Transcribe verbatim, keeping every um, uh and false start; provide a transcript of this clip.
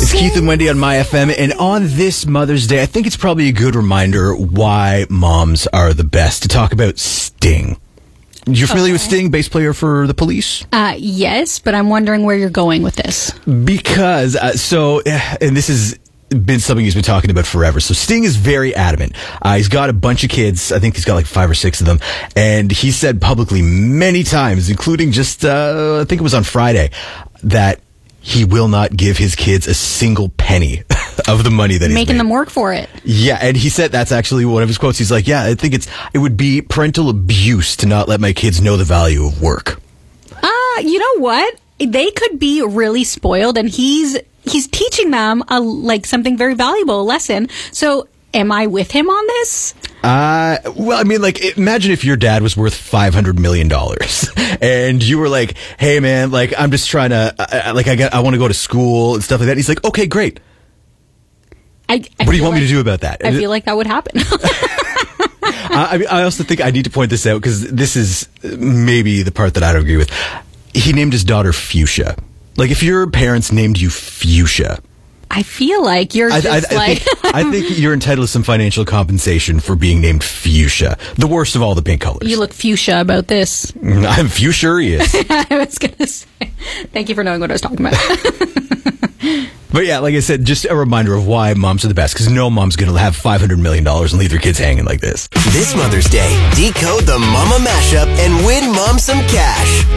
It's Keith and Wendy on My F M, and on this Mother's Day, I think it's probably a good reminder why moms are the best, to talk about Sting. You're familiar Okay. with Sting, bass player for the Police? Uh, yes, but I'm wondering where you're going with this. Because, uh, so, uh, and this has been something he's been talking about forever. So Sting is very adamant. Uh, he's got a bunch of kids. I think he's got like five or six of them. And he said publicly many times, including just, uh, I think it was on Friday, that he will not give his kids a single penny of the money that he's Making made. them work for it. Yeah, and he said that's actually one of his quotes. He's like, yeah, I think it's it would be parental abuse to not let my kids know the value of work. Uh, you know what? They could be really spoiled, and he's he's teaching them a, like something very valuable, a lesson. So am I with him on this? Uh, well, I mean, like, imagine if your dad was worth five hundred million dollars and you were like, hey, man, like, I'm just trying to, uh, like, I got, I want to go to school and stuff like that. He's like, okay, great. I, I What do you feel want me like- to do about that? I feel like that would happen. I, I mean, I also think I need to point this out because this is maybe the part that I don't agree with. He named his daughter Fuchsia. Like, if your parents named you Fuchsia, I feel like you're I, just I, I, like... think, I think you're entitled to some financial compensation for being named Fuchsia, the worst of all the pink colors. You look fuchsia about this. I'm furious. I was going to say, thank you for knowing what I was talking about. But yeah, like I said, just a reminder of why moms are the best, because no mom's going to have five hundred million dollars and leave their kids hanging like this. This Mother's Day, decode the Mama Mashup and win Mom some cash.